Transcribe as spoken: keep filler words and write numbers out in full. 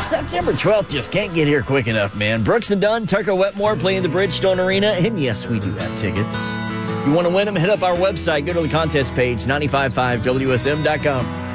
September twelfth just can't get here quick enough, man. Brooks and Dunn, Tucker Wetmore playing the Bridgestone Arena, and yes, we do have tickets. If you want to win them, hit up our website, go to the contest page, nine five five W S M dot com.